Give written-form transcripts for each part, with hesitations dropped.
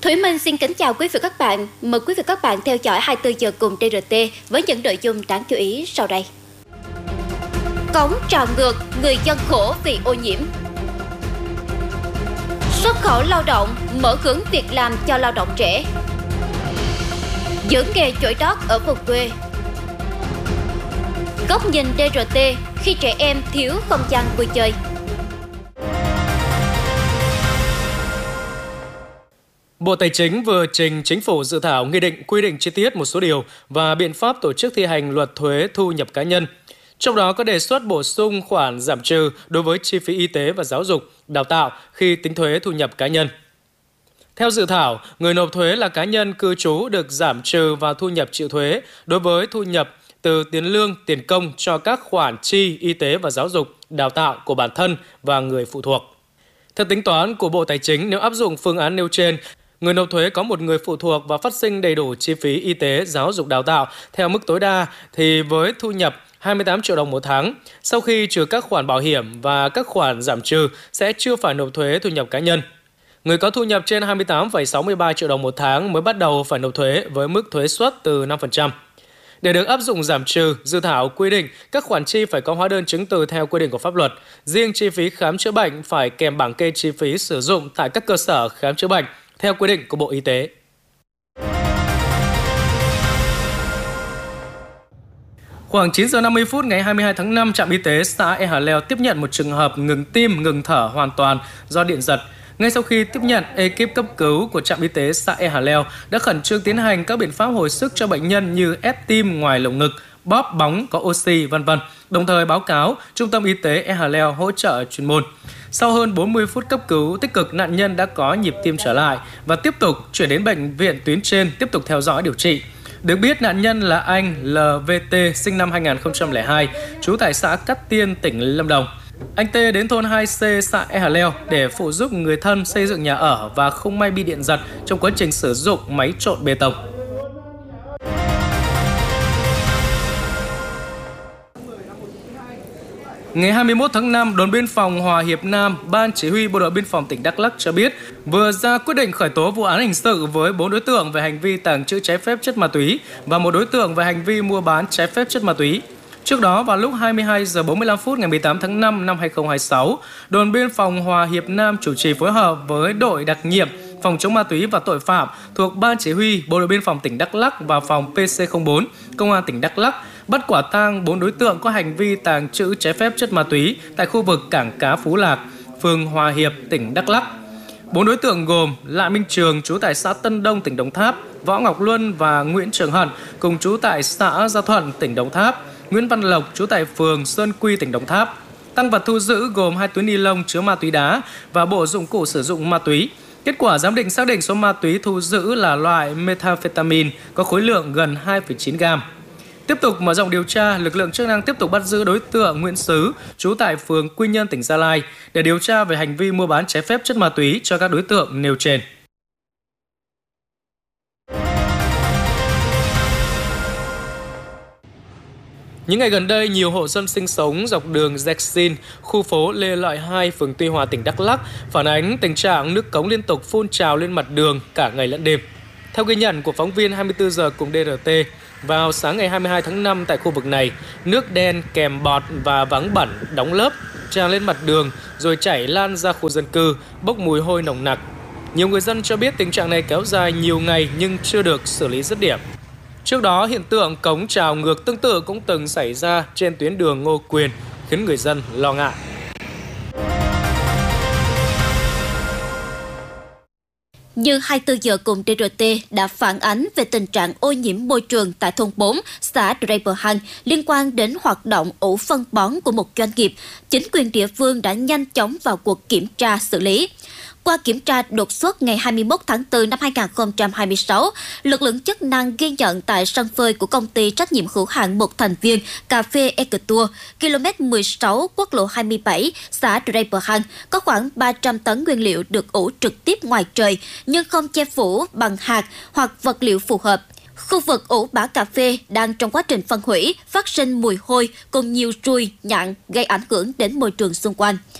Thủy Minh xin kính chào quý vị và các bạn. Mời quý vị và các bạn theo dõi 24 giờ cùng TRT với những nội dung đáng chú ý sau đây. Cống trào ngược, người dân khổ vì ô nhiễm. Xuất khẩu lao động, mở hướng việc làm cho lao động trẻ. Giữ nghề chổi đót ở vùng quê. Góc nhìn TRT khi trẻ em thiếu không gian vui chơi. Bộ Tài chính vừa trình Chính phủ dự thảo nghị định quy định chi tiết một số điều và biện pháp tổ chức thi hành luật thuế thu nhập cá nhân. Trong đó có đề xuất bổ sung khoản giảm trừ đối với chi phí y tế và giáo dục, đào tạo khi tính thuế thu nhập cá nhân. Theo dự thảo, người nộp thuế là cá nhân cư trú được giảm trừ vào thu nhập chịu thuế đối với thu nhập từ tiền lương, tiền công cho các khoản chi y tế và giáo dục, đào tạo của bản thân và người phụ thuộc. Theo tính toán của Bộ Tài chính, nếu áp dụng phương án nêu trên, người nộp thuế có một người phụ thuộc và phát sinh đầy đủ chi phí y tế, giáo dục, đào tạo theo mức tối đa thì với thu nhập 28 triệu đồng một tháng, sau khi trừ các khoản bảo hiểm và các khoản giảm trừ sẽ chưa phải nộp thuế thu nhập cá nhân. Người có thu nhập trên 28,63 triệu đồng một tháng mới bắt đầu phải nộp thuế với mức thuế suất từ 5%. Để được áp dụng giảm trừ, dự thảo quy định các khoản chi phải có hóa đơn chứng từ theo quy định của pháp luật. Riêng chi phí khám chữa bệnh phải kèm bảng kê chi phí sử dụng tại các cơ sở khám chữa bệnh theo quy định của Bộ Y tế. Khoảng 9 giờ 50 phút ngày 22 tháng 5, trạm y tế xã E Hà Leo tiếp nhận một trường hợp ngừng tim, ngừng thở hoàn toàn do điện giật. Ngay sau khi tiếp nhận, ekip cấp cứu của trạm y tế xã E Hà Leo đã khẩn trương tiến hành các biện pháp hồi sức cho bệnh nhân như ép tim ngoài lồng ngực, bóp bóng có oxy, v.v. Đồng thời báo cáo Trung tâm Y tế E Hà Leo hỗ trợ chuyên môn. Sau hơn 40 phút cấp cứu tích cực, nạn nhân đã có nhịp tim trở lại và tiếp tục chuyển đến bệnh viện tuyến trên tiếp tục theo dõi điều trị. Được biết, nạn nhân là anh LVT, sinh năm 2002, trú tại xã Cát Tiên, tỉnh Lâm Đồng. Anh T đến thôn 2C xã E Hà Leo để phụ giúp người thân xây dựng nhà ở và không may bị điện giật trong quá trình sử dụng máy trộn bê tông. Ngày 21 tháng 5, đồn biên phòng Hòa Hiệp Nam, Ban Chỉ huy Bộ đội Biên phòng tỉnh Đắk Lắk cho biết vừa ra quyết định khởi tố vụ án hình sự với 4 đối tượng về hành vi tàng trữ trái phép chất ma túy và một đối tượng về hành vi mua bán trái phép chất ma túy. Trước đó, vào lúc 22 giờ 45 phút ngày 18 tháng 5 năm 2026, đồn biên phòng Hòa Hiệp Nam chủ trì phối hợp với đội đặc nhiệm phòng chống ma túy và tội phạm thuộc Ban Chỉ huy Bộ đội Biên phòng tỉnh Đắk Lắk và phòng PC04 Công an tỉnh Đắk Lắk bắt quả tang 4 đối tượng có hành vi tàng trữ trái phép chất ma túy tại khu vực cảng cá Phú Lạc, phường Hòa Hiệp, tỉnh Đắk Lắk. 4 đối tượng gồm Lại Minh Trường, trú tại xã Tân Đông, tỉnh Đồng Tháp, Võ Ngọc Luân và Nguyễn Trường Hận, cùng trú tại xã Gia Thuận, tỉnh Đồng Tháp, Nguyễn Văn Lộc, trú tại phường Sơn Quy, tỉnh Đồng Tháp. Tang vật thu giữ gồm 2 túi ni lông chứa ma túy đá và bộ dụng cụ sử dụng ma túy. Kết quả giám định xác định số ma túy thu giữ là loại methamphetamine có khối lượng gần 2,9 gam. Tiếp tục mở rộng điều tra, lực lượng chức năng tiếp tục bắt giữ đối tượng Nguyễn Sứ, trú tại phường Quy Nhơn, tỉnh Gia Lai để điều tra về hành vi mua bán trái phép chất ma túy cho các đối tượng nêu trên. Những ngày gần đây, nhiều hộ dân sinh sống dọc đường Dexin, khu phố Lê Lợi 2, phường Tuy Hòa, tỉnh Đắk Lắk phản ánh tình trạng nước cống liên tục phun trào lên mặt đường cả ngày lẫn đêm. Theo ghi nhận của phóng viên 24 giờ cùng DRT, vào sáng ngày 22 tháng 5 tại khu vực này, nước đen kèm bọt và váng bẩn đóng lớp tràn lên mặt đường rồi chảy lan ra khu dân cư, bốc mùi hôi nồng nặc. Nhiều người dân cho biết tình trạng này kéo dài nhiều ngày nhưng chưa được xử lý dứt điểm. Trước đó, hiện tượng cống trào ngược tương tự cũng từng xảy ra trên tuyến đường Ngô Quyền, khiến người dân lo ngại. Như 24 giờ cùng TRT đã phản ánh về tình trạng ô nhiễm môi trường tại thôn 4, xã Draper Hang liên quan đến hoạt động ủ phân bón của một doanh nghiệp, chính quyền địa phương đã nhanh chóng vào cuộc kiểm tra xử lý. Qua kiểm tra đột xuất ngày 21 tháng 4 năm 2026, lực lượng chức năng ghi nhận tại sân phơi của công ty trách nhiệm hữu hạn một thành viên Cà phê Ecotour, km 16 quốc lộ 27, xã Draper Hang, có khoảng 300 tấn nguyên liệu được ủ trực tiếp ngoài trời nhưng không che phủ bằng hạt hoặc vật liệu phù hợp. Khu vực ủ bã cà phê đang trong quá trình phân hủy, phát sinh mùi hôi cùng nhiều ruồi, nhặng gây ảnh hưởng đến môi trường xung quanh.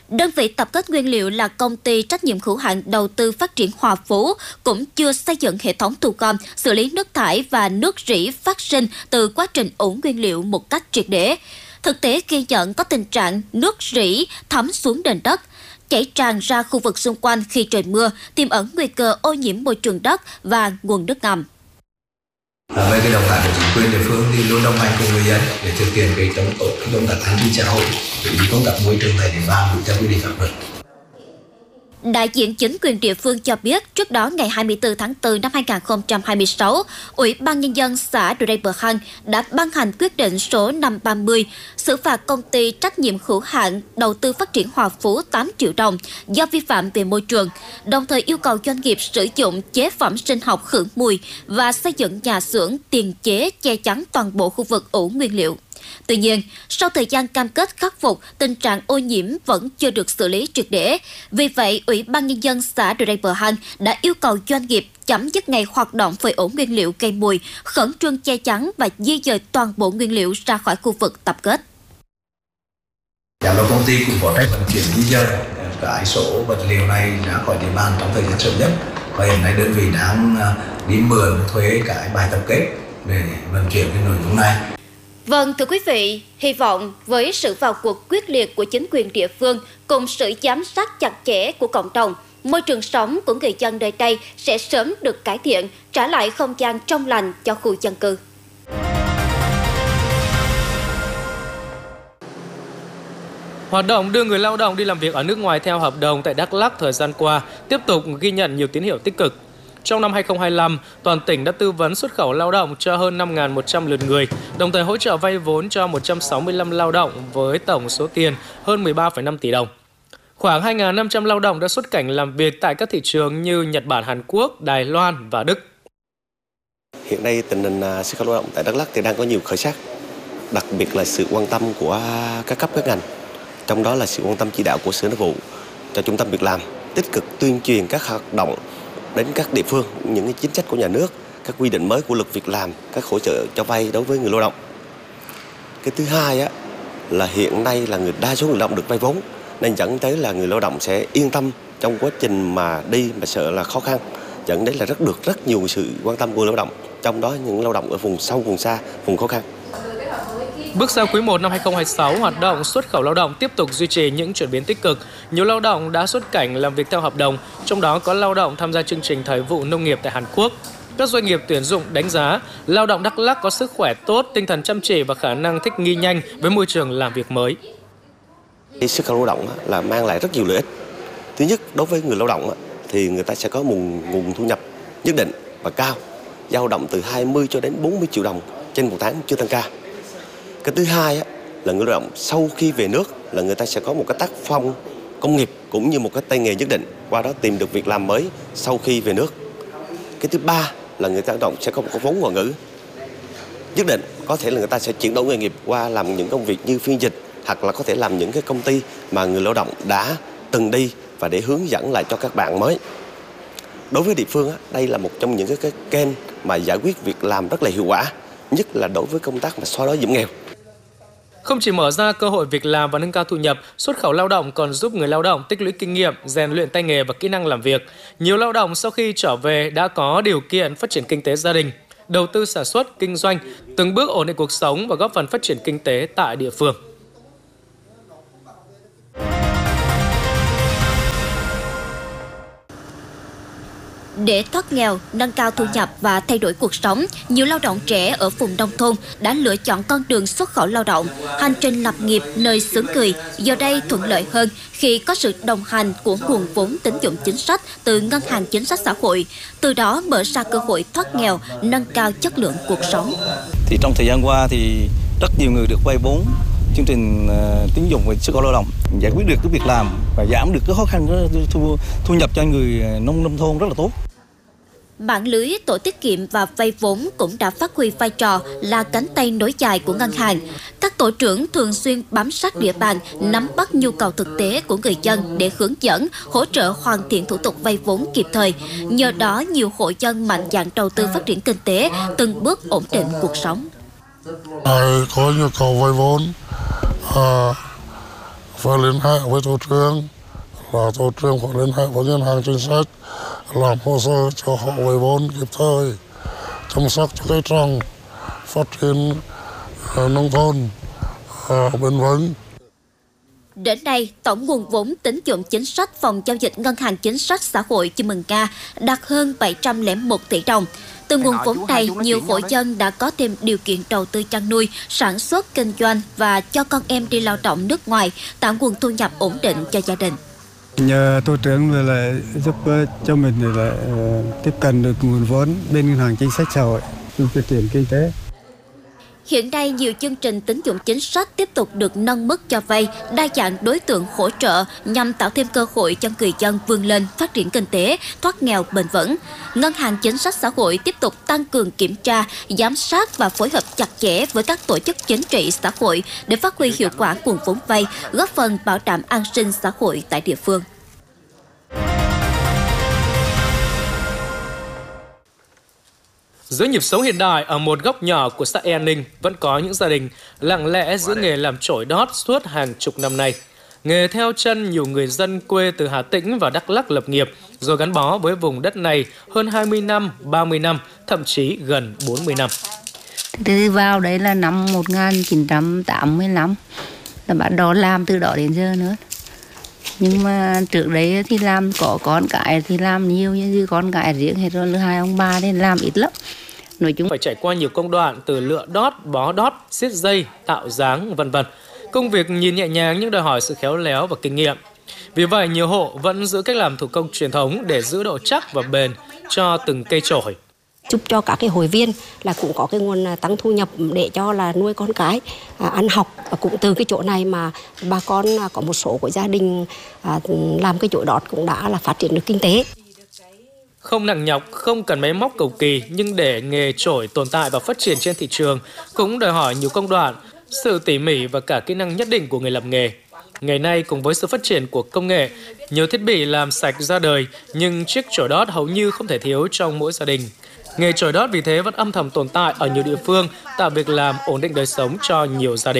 Đơn vị tập kết nguyên liệu là công ty trách nhiệm hữu hạn đầu tư phát triển Hòa Phú cũng chưa xây dựng hệ thống thu gom, xử lý nước thải và nước rỉ phát sinh từ quá trình ủ nguyên liệu một cách triệt để. Thực tế ghi nhận có tình trạng nước rỉ thấm xuống nền đất, chảy tràn ra khu vực xung quanh khi trời mưa, tiềm ẩn nguy cơ ô nhiễm môi trường đất và nguồn nước ngầm. Với cái đồng hành của chính quyền địa phương thì luôn đồng hành cùng người dân để thực hiện cái chống tốt công tác an sinh xã hội, cũng như công tác môi trường tại địa bàn đúng theo quy định pháp luật. Đại diện chính quyền địa phương cho biết, trước đó ngày 24 tháng 4 năm 2026, Ủy ban Nhân dân xã Drei Bờ Hang đã ban hành quyết định số 530 xử phạt công ty trách nhiệm hữu hạn đầu tư phát triển Hòa Phú 8 triệu đồng do vi phạm về môi trường, đồng thời yêu cầu doanh nghiệp sử dụng chế phẩm sinh học khử mùi và xây dựng nhà xưởng tiền chế che chắn toàn bộ khu vực ủ nguyên liệu. Tuy nhiên, sau thời gian cam kết khắc phục, tình trạng ô nhiễm vẫn chưa được xử lý triệt để. Vì vậy, Ủy ban Nhân dân xã Drei Bờ Hang đã yêu cầu doanh nghiệp chấm dứt ngày hoạt động phơi ủ nguyên liệu gây mùi, khẩn trương che chắn và di dời toàn bộ nguyên liệu ra khỏi khu vực tập kết. Giám đốc công ty cũng có trách vận chuyển di dời cái số vật liệu này ra khỏi địa bàn trong thời gian sớm nhất. Và hiện nay đơn vị đang đi mượn thuê cái bãi tập kết để vận chuyển cái nội dung này. Vâng, thưa quý vị, hy vọng với sự vào cuộc quyết liệt của chính quyền địa phương cùng sự giám sát chặt chẽ của cộng đồng, môi trường sống của người dân nơi đây sẽ sớm được cải thiện, trả lại không gian trong lành cho khu dân cư. Hoạt động đưa người lao động đi làm việc ở nước ngoài theo hợp đồng tại Đắk Lắk thời gian qua tiếp tục ghi nhận nhiều tín hiệu tích cực. Trong năm 2025, toàn tỉnh đã tư vấn xuất khẩu lao động cho hơn 5.100 lượt người, đồng thời hỗ trợ vay vốn cho 165 lao động với tổng số tiền hơn 13,5 tỷ đồng. Khoảng 2.500 lao động đã xuất cảnh làm việc tại các thị trường như Nhật Bản, Hàn Quốc, Đài Loan và Đức. Hiện nay tình hình xuất khẩu lao động tại Đắk Lắk thì đang có nhiều khởi sắc, đặc biệt là sự quan tâm của các cấp các ngành, trong đó là sự quan tâm chỉ đạo của Sở Nội vụ cho Trung tâm Việc làm, tích cực tuyên truyền các hoạt động đến các địa phương, những cái chính sách của nhà nước, các quy định mới của luật việc làm, các hỗ trợ cho vay đối với người lao động. Cái thứ hai là hiện nay là đa số người lao động được vay vốn, nên dẫn tới là người lao động sẽ yên tâm trong quá trình mà đi mà sợ là khó khăn, dẫn đến là rất nhiều sự quan tâm của lao động, trong đó những lao động ở vùng sâu, vùng xa, vùng khó khăn. Bước sang quý 1 năm 2026, hoạt động xuất khẩu lao động tiếp tục duy trì những chuyển biến tích cực. Nhiều lao động đã xuất cảnh làm việc theo hợp đồng, trong đó có lao động tham gia chương trình thời vụ nông nghiệp tại Hàn Quốc. Các doanh nghiệp tuyển dụng đánh giá lao động Đắk Lắk có sức khỏe tốt, tinh thần chăm chỉ và khả năng thích nghi nhanh với môi trường làm việc mới. Xuất khẩu lao động là mang lại rất nhiều lợi ích. Thứ nhất, đối với người lao động thì người ta sẽ có nguồn thu nhập nhất định và cao, dao động từ 20 cho đến 40 triệu đồng trên một tháng chưa tăng ca. Cái thứ hai là người lao động sau khi về nước là người ta sẽ có một cái tác phong công nghiệp cũng như một cái tay nghề nhất định, qua đó tìm được việc làm mới sau khi về nước. Cái thứ ba là người lao động sẽ có một cái vốn ngoại ngữ nhất định, có thể là người ta sẽ chuyển đổi nghề nghiệp qua làm những công việc như phiên dịch, hoặc là có thể làm những cái công ty mà người lao động đã từng đi và để hướng dẫn lại cho các bạn mới. Đối với địa phương đây là một trong những cái kênh mà giải quyết việc làm rất là hiệu quả, nhất là đối với công tác mà xóa đói giảm nghèo. Không chỉ mở ra cơ hội việc làm và nâng cao thu nhập, xuất khẩu lao động còn giúp người lao động tích lũy kinh nghiệm, rèn luyện tay nghề và kỹ năng làm việc. Nhiều lao động sau khi trở về đã có điều kiện phát triển kinh tế gia đình, đầu tư sản xuất, kinh doanh, từng bước ổn định cuộc sống và góp phần phát triển kinh tế tại địa phương. Để thoát nghèo, nâng cao thu nhập và thay đổi cuộc sống, nhiều lao động trẻ ở vùng nông thôn đã lựa chọn con đường xuất khẩu lao động, hành trình lập nghiệp nơi xứ người. Giờ đây thuận lợi hơn khi có sự đồng hành của nguồn vốn tín dụng chính sách từ Ngân hàng Chính sách Xã hội, từ đó mở ra cơ hội thoát nghèo, nâng cao chất lượng cuộc sống. Thì trong thời gian qua thì rất nhiều người được vay vốn chương trình tín dụng về xuất khẩu lao động, giải quyết được cái việc làm và giảm được cái khó khăn thu nhập cho người nông thôn rất là tốt. Mạng lưới tổ tiết kiệm và vay vốn cũng đã phát huy vai trò là cánh tay nối dài của ngân hàng. Các tổ trưởng thường xuyên bám sát địa bàn, nắm bắt nhu cầu thực tế của người dân để hướng dẫn, hỗ trợ hoàn thiện thủ tục vay vốn kịp thời. Nhờ đó, nhiều hộ dân mạnh dạn đầu tư phát triển kinh tế, từng bước ổn định cuộc sống. Có nhu cầu vay vốn Và liên hệ với tổ trưởng là tổ trưởng phải liên hệ với ngân hàng chính sách làm hồ sơ cho họ vay vốn kịp thời, chăm sóc cho cây trồng, phát triển nông thôn bền vững. Đến nay, tổng nguồn vốn tín dụng chính sách phòng giao dịch Ngân hàng Chính sách Xã hội Chợ Mừng Ca đạt hơn 701 tỷ đồng. Từ nguồn vốn này, nhiều hộ dân đã có thêm điều kiện đầu tư chăn nuôi, sản xuất, kinh doanh và cho con em đi lao động nước ngoài, tạo nguồn thu nhập ổn định cho gia đình. Nhờ tổ trưởng về lại giúp cho mình để lại tiếp cận được nguồn vốn bên Ngân hàng Chính sách Xã hội, phát triển kinh tế. Hiện nay, nhiều chương trình tín dụng chính sách tiếp tục được nâng mức cho vay, đa dạng đối tượng hỗ trợ nhằm tạo thêm cơ hội cho người dân vươn lên phát triển kinh tế, thoát nghèo bền vững. Ngân hàng Chính sách Xã hội tiếp tục tăng cường kiểm tra, giám sát và phối hợp chặt chẽ với các tổ chức chính trị xã hội để phát huy hiệu quả nguồn vốn vay, góp phần bảo đảm an sinh xã hội tại địa phương. Giữa nhịp sống hiện đại, ở một góc nhỏ của xã An Ninh vẫn có những gia đình lặng lẽ giữ nghề làm chổi đót suốt hàng chục năm nay. Nghề theo chân nhiều người dân quê từ Hà Tĩnh và Đắk Lắk lập nghiệp, rồi gắn bó với vùng đất này hơn 20 năm, 30 năm, thậm chí gần 40 năm. Từ vào đấy là năm 1985, là bắt đầu làm từ đó đến giờ nữa. Nhưng mà trước đấy thì làm có con cái thì làm nhiều, như con cái riêng hết rồi là hai ông bà nên làm ít lắm. Nói chung phải trải qua nhiều công đoạn từ lựa đót, bó đót, siết dây, tạo dáng, vân vân. Công việc nhìn nhẹ nhàng nhưng đòi hỏi sự khéo léo và kinh nghiệm. Vì vậy, nhiều hộ vẫn giữ cách làm thủ công truyền thống để giữ độ chắc và bền cho từng cây chổi. Giúp cho các cái hội viên là cũng có cái nguồn tăng thu nhập để cho là nuôi con cái, ăn học. Và cũng từ cái chỗ này mà bà con có một số của gia đình làm cái chổi đót cũng đã là phát triển được kinh tế. Không nặng nhọc, không cần máy móc cầu kỳ, nhưng để nghề chổi tồn tại và phát triển trên thị trường cũng đòi hỏi nhiều công đoạn, sự tỉ mỉ và cả kỹ năng nhất định của người làm nghề. Ngày nay, cùng với sự phát triển của công nghệ, nhiều thiết bị làm sạch ra đời, nhưng chiếc chổi đót hầu như không thể thiếu trong mỗi gia đình. Nghề chổi đót vì thế vẫn âm thầm tồn tại ở nhiều địa phương, tạo việc làm ổn định đời sống cho nhiều gia đình.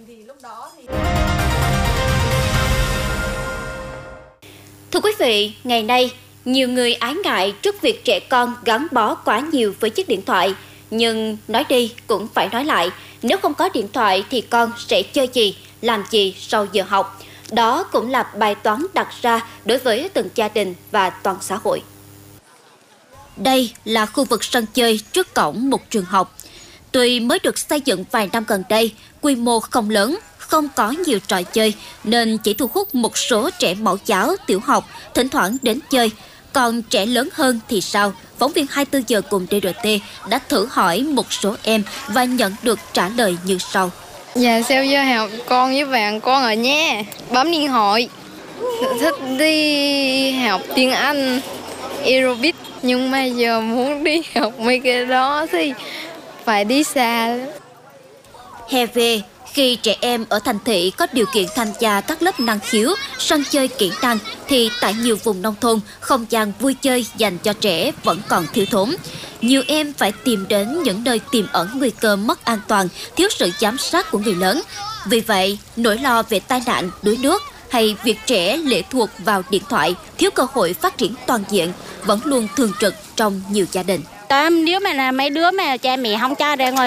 Thưa quý vị, ngày nay, nhiều người ái ngại trước việc trẻ con gắn bó quá nhiều với chiếc điện thoại. Nhưng nói đi cũng phải nói lại, nếu không có điện thoại thì con sẽ chơi gì, làm gì sau giờ học? Đó cũng là bài toán đặt ra đối với từng gia đình và toàn xã hội. Đây là khu vực sân chơi trước cổng một trường học. Tuy mới được xây dựng vài năm gần đây, quy mô không lớn, không có nhiều trò chơi, nên chỉ thu hút một số trẻ mẫu giáo, tiểu học, thỉnh thoảng đến chơi. Còn trẻ lớn hơn thì sao? Phóng viên 24 giờ cùng DRT đã thử hỏi một số em và nhận được trả lời như sau. Dạ sau giờ học con với bạn con ở nhà bấm điện thoại, thích đi học tiếng Anh, aerobic, nhưng mà giờ muốn đi học mấy cái đó thì phải đi xa. Hè về, khi trẻ em ở thành thị có điều kiện tham gia các lớp năng khiếu, sân chơi kỹ năng, thì tại nhiều vùng nông thôn, không gian vui chơi dành cho trẻ vẫn còn thiếu thốn. Nhiều em phải tìm đến những nơi tiềm ẩn nguy cơ mất an toàn, thiếu sự giám sát của người lớn. Vì vậy, nỗi lo về tai nạn, đuối nước hay việc trẻ lệ thuộc vào điện thoại, thiếu cơ hội phát triển toàn diện vẫn luôn thường trực trong nhiều gia đình. Nếu mà là mấy đứa mà cha mẹ không cho ra ngoài